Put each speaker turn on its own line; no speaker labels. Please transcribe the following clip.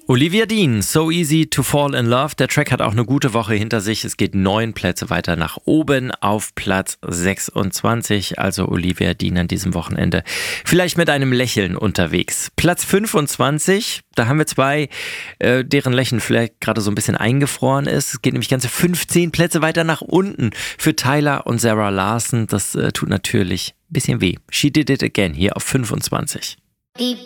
Olivia Dean, So Easy to Fall in Love. Der Track hat auch eine gute Woche hinter sich. Es geht 9 Plätze weiter nach oben auf Platz 26. Also Olivia Dean an diesem Wochenende vielleicht mit einem Lächeln unterwegs. Platz 25, da haben wir zwei, deren Lächeln vielleicht gerade so ein bisschen eingefroren ist. Es geht nämlich ganze 15 Plätze weiter nach unten für Tyler und Sarah Larson. Das tut natürlich ein bisschen weh. She Did It Again hier auf 25.